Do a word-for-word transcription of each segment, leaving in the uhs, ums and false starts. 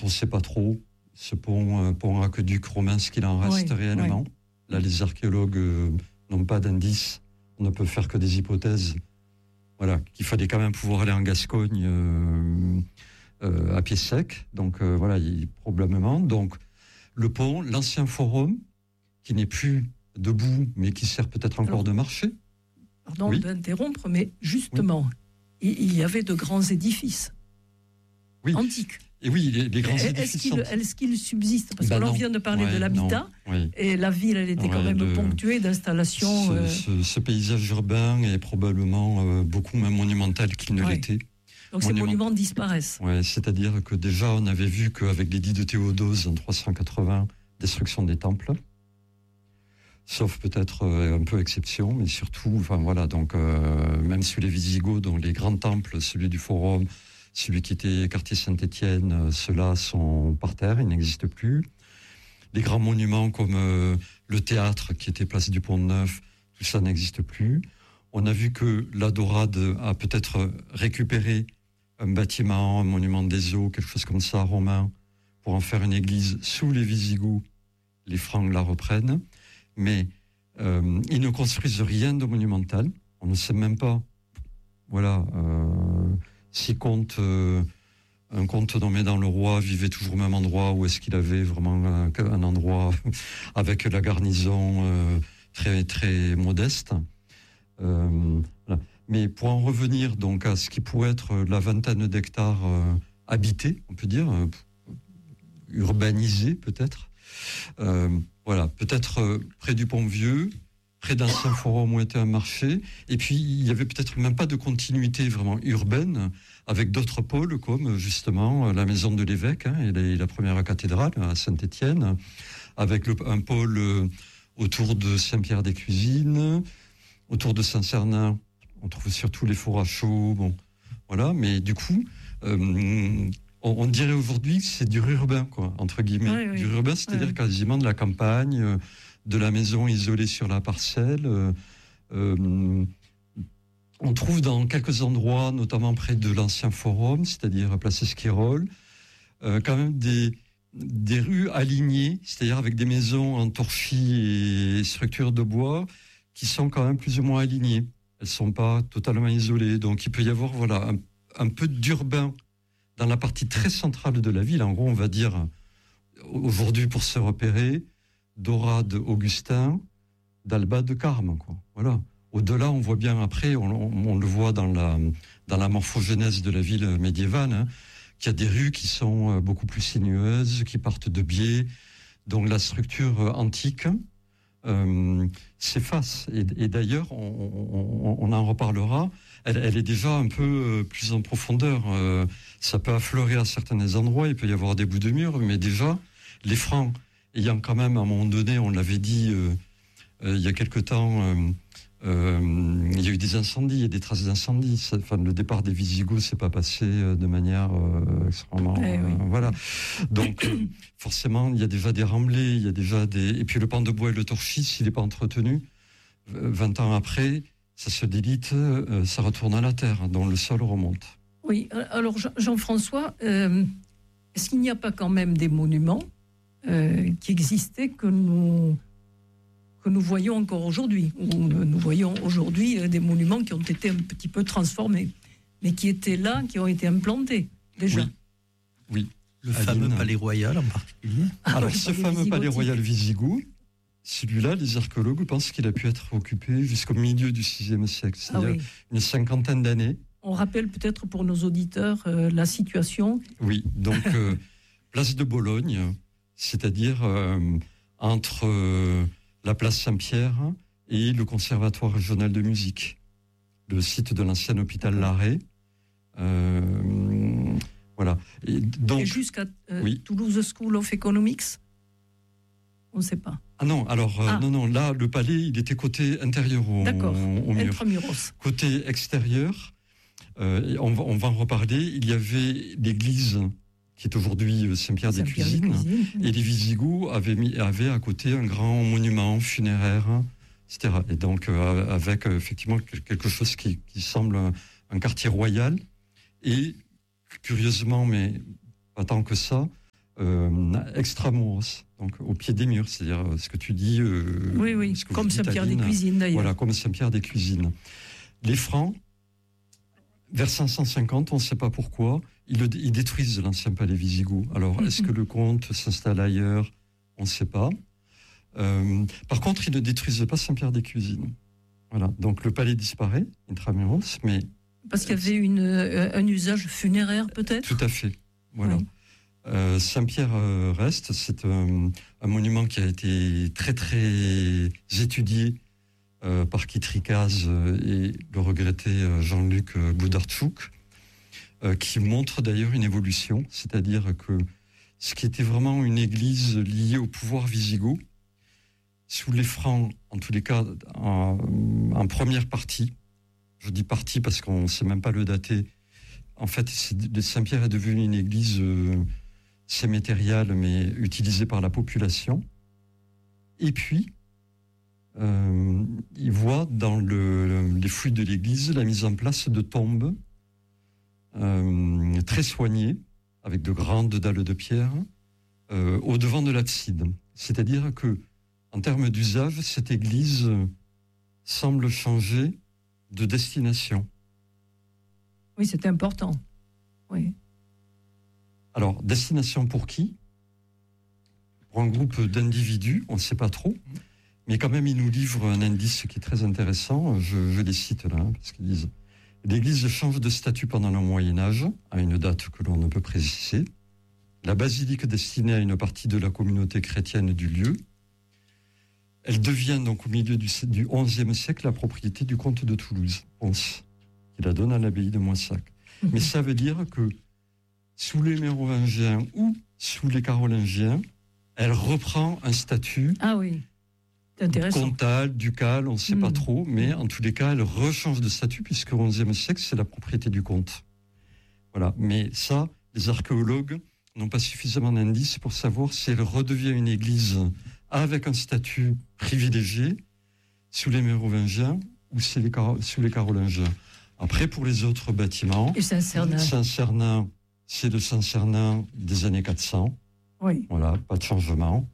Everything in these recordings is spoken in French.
on ne sait pas trop. Ce pont, euh, pont aqueduc romain, ce qu'il en reste oui, réellement. Oui. Là, les archéologues euh, n'ont pas d'indices. On ne peut faire que des hypothèses. Voilà, qu'il fallait quand même pouvoir aller en Gascogne euh, euh, à pied sec. Donc euh, voilà, il, probablement. Donc le pont, l'ancien forum, qui n'est plus debout, mais qui sert peut-être encore Alors, de marché. Pardon oui. d'interrompre, mais justement, oui. il y avait de grands édifices oui. antiques. Et oui, les, les grands est-ce édifices qu'il, antiques. Est-ce qu'il subsiste ? Parce ben qu'on non. vient de parler ouais, de l'habitat, oui. et la ville, elle était ouais, quand même le, ponctuée d'installations. Ce, euh... ce, ce paysage urbain est probablement euh, beaucoup moins monumental qu'il ne ouais. l'était. Donc Monument... ces monuments disparaissent. Ouais, c'est-à-dire que déjà, on avait vu qu'avec l'édit de Théodose en trois cent quatre-vingts, destruction des temples, sauf peut-être euh, un peu exception, mais surtout, enfin voilà, donc euh, même sous les Visigoths, dont les grands temples, celui du Forum, celui qui était quartier Saint-Étienne, euh, ceux-là sont par terre, ils n'existent plus. Les grands monuments comme euh, le théâtre qui était place du Pont-Neuf, tout ça n'existe plus. On a vu que la Dorade a peut-être récupéré un bâtiment, un monument des eaux, quelque chose comme ça, romain, pour en faire une église sous les Visigoths. Les Francs la reprennent. Mais euh, ils ne construisent rien de monumental. On ne sait même pas, voilà, euh, si comte, euh, un comte nommé dans le roi vivait toujours au même endroit, ou est-ce qu'il avait vraiment un, un endroit avec la garnison euh, très très modeste. Euh, voilà. Mais pour en revenir donc à ce qui pourrait être la vingtaine d'hectares euh, habités, on peut dire, euh, urbanisés peut-être. Euh, Voilà, peut-être euh, près du Pont-Vieux, près d'anciens forums où était un marché, et puis il y avait peut-être même pas de continuité vraiment urbaine avec d'autres pôles comme justement la maison de l'évêque hein, et, la, et la première cathédrale à Saint-Étienne, avec le, un pôle euh, autour de Saint-Pierre-des-Cuisines, autour de Saint-Cernin, on trouve surtout les fours à chaud, bon, voilà, mais du coup... Euh, On, on dirait aujourd'hui que c'est du urbain, quoi, entre guillemets. Oui, oui. Du urbain, c'est-à-dire oui. quasiment de la campagne, euh, de la maison isolée sur la parcelle. Euh, euh, on trouve dans quelques endroits, notamment près de l'ancien forum, c'est-à-dire place Esquirol, euh, quand même des, des rues alignées, c'est-à-dire avec des maisons en torchis et structures de bois qui sont quand même plus ou moins alignées. Elles ne sont pas totalement isolées. Donc il peut y avoir voilà, un, un peu d'urbain dans la partie très centrale de la ville. En gros, on va dire, aujourd'hui, pour se repérer, Dorade, Augustin, d'Alba, de Carme, quoi. Voilà. Au-delà, on voit bien après, on, on, on le voit dans la, dans la morphogenèse de la ville médiévale, hein, qu'il y a des rues qui sont beaucoup plus sinueuses, qui partent de biais. Donc la structure antique euh, s'efface. Et, et d'ailleurs, on, on, on en reparlera, elle, elle est déjà un peu plus en profondeur. Euh, ça peut affleurer à certains endroits, il peut y avoir des bouts de mur, mais déjà, les Francs, ayant quand même, à un moment donné, on l'avait dit euh, euh, il y a quelque temps, euh, euh, il y a eu des incendies, il y a des traces d'incendies. Ça, enfin, le départ des Visigoths s'est pas passé de manière euh, extrêmement... Eh oui. euh, voilà. Donc, euh, forcément, il y a déjà des remblais, il y a déjà des... Et puis le pan de bois et le torchis, s'il n'est pas entretenu, vingt ans après, ça se délite, euh, ça retourne à la terre, dont le sol remonte. Oui, alors Jean-François, euh, est-ce qu'il n'y a pas quand même des monuments euh, qui existaient que nous, que nous voyons encore aujourd'hui, ou nous voyons aujourd'hui des monuments qui ont été un petit peu transformés, mais qui étaient là, qui ont été implantés déjà. Oui, oui. Le fameux palais royal en particulier. Ah, alors, oui, ce fameux palais royal Visigoth, celui-là, les archéologues pensent qu'il a pu être occupé jusqu'au milieu du sixième siècle, c'est-à-dire ah oui. une cinquantaine d'années. On rappelle peut-être pour nos auditeurs euh, la situation. Oui, donc euh, place de Bologne, c'est-à-dire euh, entre euh, la place Saint-Pierre et le Conservatoire régional de musique, le site de l'ancien hôpital Larrey. Euh, voilà. Et, donc, et jusqu'à euh, oui. Toulouse School of Economics, on ne sait pas. Ah non, alors euh, ah. non, non, là le palais, il était côté intérieur au, D'accord. au mur. Intramuros. Côté extérieur. Euh, on, va, on va en reparler. Il y avait l'église qui est aujourd'hui Saint-Pierre-des-Cuisines, Saint-Pierre-des-Cuisines, et les Visigoths avaient, mis, avaient à côté un grand monument funéraire, et cetera. Et donc euh, avec euh, effectivement quelque chose qui, qui semble un, un quartier royal. Et curieusement, mais pas tant que ça, euh, extramuros, donc au pied des murs, c'est-à-dire ce que tu dis. Euh, oui, oui, comme Saint-Pierre des Cuisines d'ailleurs. Voilà, comme Saint-Pierre des Cuisines. Les Francs, vers cinq cent cinquante, on ne sait pas pourquoi, ils, le, ils détruisent l'ancien palais Visigoth. Alors, mm-hmm. est-ce que le comte s'installe ailleurs? On ne sait pas. Euh, par contre, ils ne détruisent pas Saint-Pierre des Cuisines. Voilà, donc le palais disparaît, intramuros, mais... Parce qu'il y avait une, un usage funéraire, peut-être? Tout à fait, voilà. Oui. Euh, Saint-Pierre euh, reste, c'est un, un monument qui a été très, très étudié euh, par Kitrikaz euh, et le regretté euh, Jean-Luc euh, Goudartchouk, euh, qui montre d'ailleurs une évolution, c'est-à-dire que ce qui était vraiment une église liée au pouvoir wisigoth, sous les Francs, en tous les cas, en, en première partie, je dis partie parce qu'on ne sait même pas le dater, en fait, Saint-Pierre est devenu une église euh, sémétériale, mais utilisée par la population. Et puis, euh, il voit dans le, le, les fouilles de l'église la mise en place de tombes euh, très soignées, avec de grandes dalles de pierre, euh, au devant de l'abside. C'est-à-dire que, en termes d'usage, cette église semble changer de destination. Oui, c'est important. Oui. Alors, destination pour qui? Pour un groupe d'individus, on ne sait pas trop, mais quand même, ils nous livrent un indice qui est très intéressant. Je, je les cite là, hein, parce qu'ils disent « L'église change de statut pendant le Moyen-Âge, à une date que l'on ne peut préciser. La basilique destinée à une partie de la communauté chrétienne du lieu. Elle devient donc au milieu du, du onzième siècle la propriété du comte de Toulouse, Pons, qui la donne à l'abbaye de Moissac. Mmh. Mais ça veut dire que sous les Mérovingiens ou sous les Carolingiens, elle reprend un statut ah oui. comtal, ducal, on ne sait mmh. pas trop, mais en tous les cas, elle rechange de statut puisque au onzième siècle, c'est la propriété du comte. Voilà. Mais ça, les archéologues n'ont pas suffisamment d'indices pour savoir si elle redevient une église avec un statut privilégié sous les Mérovingiens ou sous les, Car- sous les Carolingiens. Après, pour les autres bâtiments, et Saint-Cernin. Saint-Cernin, c'est le Saint-Cernin des années quatre cents. Oui. Voilà, pas de changement.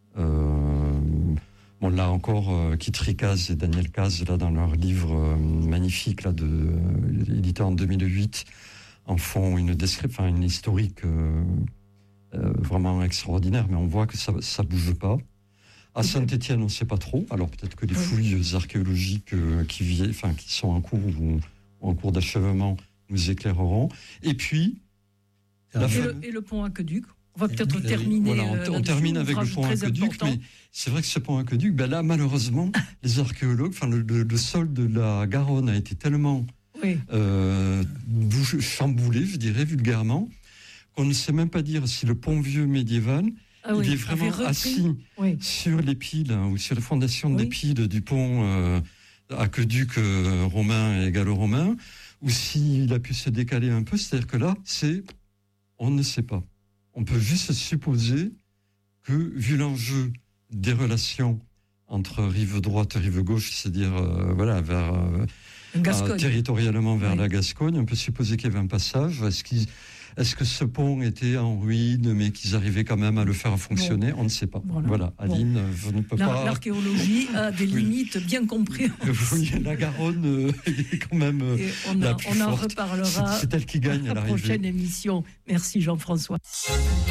Euh, bon, là encore, euh, Kitrikaz et Daniel Caz, là, dans leur livre euh, magnifique, là, de, euh, édité en deux mille huit, en font une description, enfin, une historique euh, euh, vraiment extraordinaire, mais on voit que ça ne bouge pas. À Saint-Étienne, on ne sait pas trop. Alors peut-être que les fouilles oui. archéologiques euh, qui, vie, enfin, qui sont en cours ou, ou en cours d'achèvement nous éclaireront. Et puis... Et, la le, et le pont aqueduc. On va peut-être et terminer. Voilà, on, on termine avec le pont aqueduc, mais c'est vrai que ce pont aqueduc, ben là, malheureusement, les archéologues, enfin, le, le, le sol de la Garonne a été tellement oui. euh, chamboulé, je dirais vulgairement, qu'on ne sait même pas dire si le pont vieux médiéval... Ah oui, il est vraiment assis oui. sur les piles hein, ou sur les fondations oui. des piles du pont euh, aqueduc euh, romain et gallo-romain, ou s'il a pu se décaler un peu, c'est-à-dire que là, c'est, on ne sait pas. On peut juste supposer que, vu l'enjeu des relations entre rive droite et rive gauche, c'est-à-dire euh, voilà, vers, euh, euh, territorialement vers oui. la Gascogne, on peut supposer qu'il y avait un passage. Est-ce qu'il Est-ce que ce pont était en ruine, mais qu'ils arrivaient quand même à le faire fonctionner? Bon. On ne sait pas. Voilà, voilà. Aline, bon. je ne peux la, pas... L'archéologie a des oui. limites bien comprises. Oui, la Garonne euh, est quand même euh, on la a, plus on forte. en reparlera c'est, c'est elle qui gagne à, à la prochaine émission. Merci Jean-François.